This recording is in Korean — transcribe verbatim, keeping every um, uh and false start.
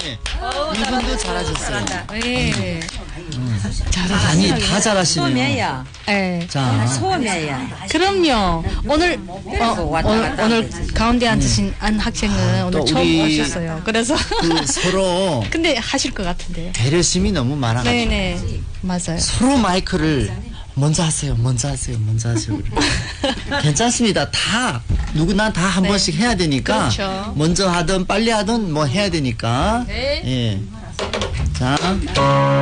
예. 이분도 잘하셨어요. 예. 아니, 다 잘하시네요. 소매야. 예. 자, 소매야. 그럼요. 오늘 어, 왔다 오늘, 갔다 오늘 하듯이. 가운데 앉으신 한 학생은 또 오늘 처음 우리 오셨어요. 그래서 그 서로 근데 하실 것 같은데요. 배려심이 너무 많아가지고 네네 맞아요. 서로 마이크를 먼저 하세요, 먼저 하세요, 먼저 하세요. 괜찮습니다. 다 누구나 다 한 네. 번씩 해야 되니까 그렇죠. 먼저 하든 빨리 하든 뭐 해야 되니까. 네. 예. 자.